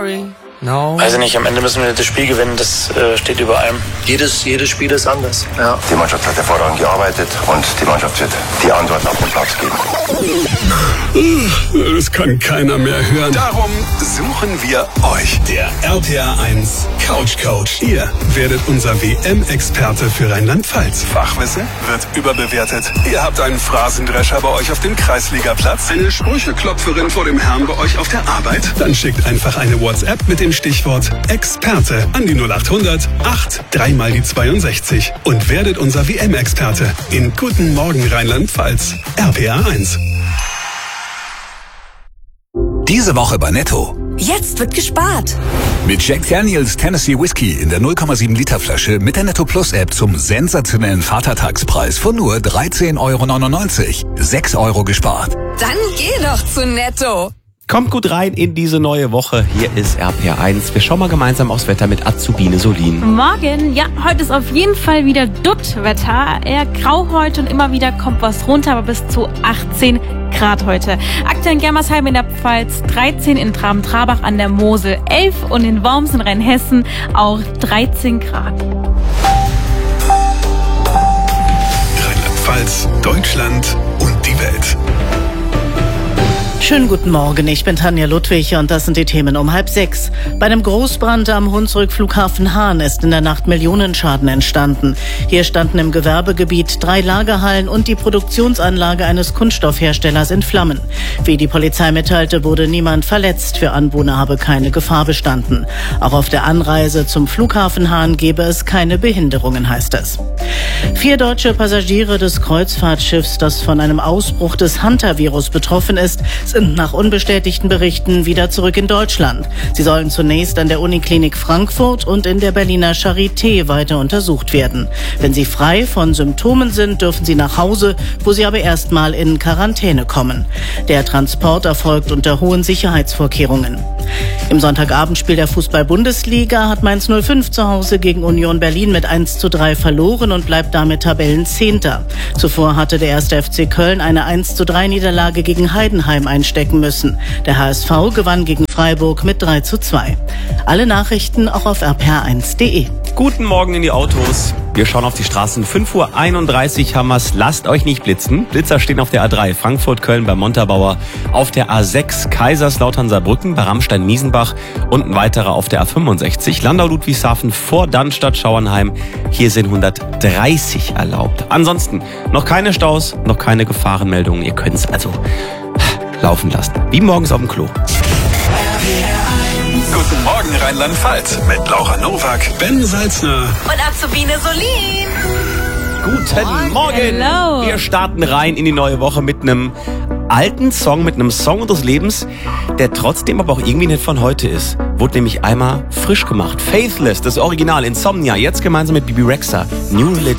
Weiß ich nicht, am Ende müssen wir das Spiel gewinnen, das steht über allem. Jedes Spiel ist anders. Ja. Die Mannschaft hat hervorragend gearbeitet und die Mannschaft wird die Antworten auf den Platz geben. Das kann keiner mehr hören. Darum suchen wir euch. Der RPR 1 Couch Coach. Ihr werdet unser WM-Experte für Rheinland-Pfalz. Fachwissen wird überbewertet. Ihr habt einen Phrasendrescher bei euch auf dem Kreisligaplatz. Eine Sprücheklopferin vor dem Herrn bei euch auf der Arbeit. Dann schickt einfach eine WhatsApp mit dem Stichwort Experte an die 0800 8 3 mal die 62 und werdet unser WM-Experte in Guten Morgen Rheinland-Pfalz. RPR 1. Diese Woche bei Netto. Jetzt wird gespart. Mit Jack Daniels Tennessee Whiskey in der 0,7 Liter Flasche mit der Netto Plus App zum sensationellen Vatertagspreis von nur 13,99 €. 6 € gespart. Dann geh doch zu Netto. Kommt gut rein in diese neue Woche. Hier ist RPR 1. Wir schauen mal gemeinsam aufs Wetter mit Azubine Solin. Morgen, ja, heute ist auf jeden Fall wieder Duttwetter. Eher grau heute und immer wieder kommt was runter, aber bis zu 18 Grad heute. Aktuell in Germersheim in der Pfalz, 13 in Traben-Trabach an der Mosel, 11 und in Worms in Rheinhessen auch 13 Grad. Rheinland-Pfalz, Deutschland und die Welt. Schönen guten Morgen, ich bin Tanja Ludwig und das sind die Themen um 5:30. Bei einem Großbrand am Hunsrück-Flughafen Hahn ist in der Nacht Millionenschaden entstanden. Hier standen im Gewerbegebiet 3 Lagerhallen und die Produktionsanlage eines Kunststoffherstellers in Flammen. Wie die Polizei mitteilte, wurde niemand verletzt. Für Anwohner habe keine Gefahr bestanden. Auch auf der Anreise zum Flughafen Hahn gebe es keine Behinderungen, heißt es. 4 deutsche Passagiere des Kreuzfahrtschiffs, das von einem Ausbruch des Hantavirus betroffen ist, sind nach unbestätigten Berichten wieder zurück in Deutschland. Sie sollen zunächst an der Uniklinik Frankfurt und in der Berliner Charité weiter untersucht werden. Wenn sie frei von Symptomen sind, dürfen sie nach Hause, wo sie aber erstmal in Quarantäne kommen. Der Transport erfolgt unter hohen Sicherheitsvorkehrungen. Im Sonntagabendspiel der Fußball-Bundesliga hat Mainz 05 zu Hause gegen Union Berlin mit 1:3 verloren und bleibt damit Tabellenzehnter. Zuvor hatte der 1. FC Köln eine 1:3 Niederlage gegen Heidenheim einstecken müssen. Der HSV gewann gegen Freiburg mit 3:2. Alle Nachrichten auch auf rpr1.de. Guten Morgen in die Autos. Wir schauen auf die Straßen. 5:31 Uhr haben wir's. Lasst euch nicht blitzen. Blitzer stehen auf der A3 Frankfurt-Köln bei Montabaur, auf der A6 Kaiserslautern-Saarbrücken bei Ramstein-Miesenbach und ein weiterer auf der A65 Landau-Ludwigshafen vor Dannstatt-Schauernheim. Hier sind 130 erlaubt. Ansonsten noch keine Staus, noch keine Gefahrenmeldungen. Ihr könnt es also laufen lassen. Wie morgens auf dem Klo. Guten Morgen Rheinland-Pfalz mit Laura Nowak, Ben Salzner Und Azubine Solin. Guten Morgen. Hello. Wir starten rein in die neue Woche mit einem alten Song, mit einem Song unseres Lebens, der trotzdem aber auch irgendwie nicht von heute ist. Wurde nämlich einmal frisch gemacht. Faithless, das Original, Insomnia, jetzt gemeinsam mit Bibi Rexha, New Religion.